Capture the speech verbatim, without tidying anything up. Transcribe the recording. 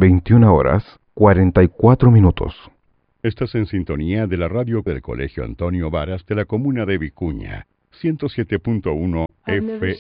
veintiuna horas, cuarenta y cuatro minutos. Estás en sintonía de la radio del Colegio Antonio Varas de la comuna de Vicuña, ciento siete punto uno F